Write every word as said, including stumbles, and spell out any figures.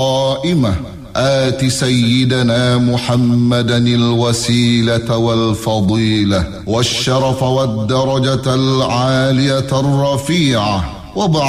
قائمة آت سيدنا محمدا الوسيلة والفضيلة والشرف والدرجة العالية الرفيعة وابعث